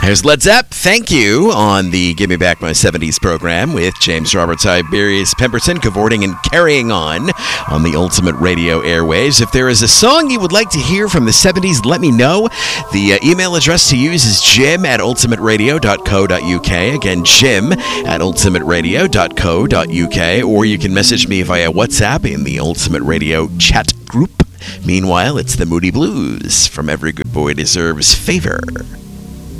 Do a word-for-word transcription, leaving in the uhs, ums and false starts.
There's Led Zepp, Thank You, on the Give Me Back My seventies program with James Robert Tiberius Pemberton cavorting and carrying on on the Ultimate Radio airwaves. If there is a song you would like to hear from the seventies, let me know. The uh, email address to use is jim at ultimate radio dot co dot uk. Again, jim at ultimate radio dot co dot uk. Or you can message me via WhatsApp in the Ultimate Radio chat group. Meanwhile, it's the Moody Blues from Every Good Boy Deserves Favor.